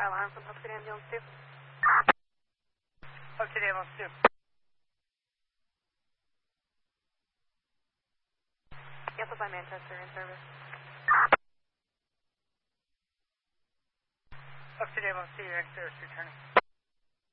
alarm from Hope City Ambulance 2. Hope City Ambulance 2. Amplify Manchester in service. Hope City Ambulance 2, your next service returning.